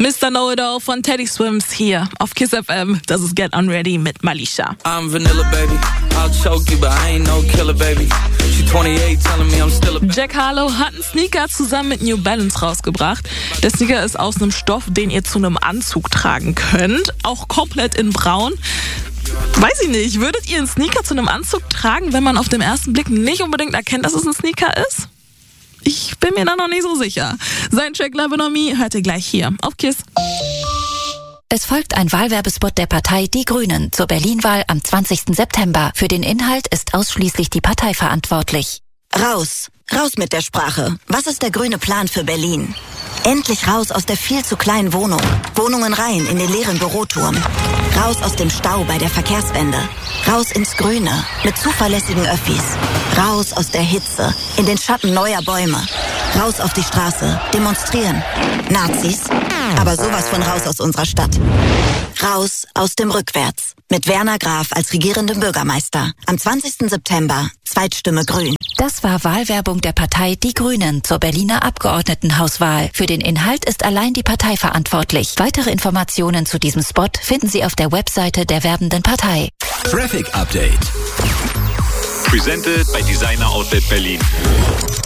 Mr. Know-It-All von Teddy Swims hier auf Kiss FM. Das ist Get On Ready mit Malisha. I'm vanilla, baby. I'll choke you, but I ain't no killer, baby. She 28, telling me I'm still a... Jack Harlow hat einen Sneaker zusammen mit New Balance rausgebracht. Der Sneaker ist aus einem Stoff, den ihr zu einem Anzug tragen könnt. Auch komplett in braun. Weiß ich nicht, würdet ihr einen Sneaker zu einem Anzug tragen, wenn man auf den ersten Blick nicht unbedingt erkennt, dass es ein Sneaker ist? Ich bin mir da noch nicht so sicher. Sein Track Love On Me hört ihr gleich hier auf Kiss. Es folgt ein Wahlwerbespot der Partei Die Grünen zur Berlin-Wahl am 20. September. Für den Inhalt ist ausschließlich die Partei verantwortlich. Raus mit der Sprache. Was ist der grüne Plan für Berlin? Endlich raus aus der viel zu kleinen Wohnung. Wohnungen rein in den leeren Büroturm. Raus aus dem Stau bei der Verkehrswende. Raus ins Grüne mit zuverlässigen Öffis. Raus aus der Hitze in den Schatten neuer Bäume. Raus auf die Straße, demonstrieren. Nazis, aber sowas von raus aus unserer Stadt. Raus aus dem Rückwärts. Mit Werner Graf als regierendem Bürgermeister. Am 20. September, Zweitstimme Grün. Das war Wahlwerbung der Partei Die Grünen zur Berliner Abgeordnetenhauswahl. Für den Inhalt ist allein die Partei verantwortlich. Weitere Informationen zu diesem Spot finden Sie auf der Webseite der werbenden Partei. Traffic Update. Presented by Designer Outlet Berlin.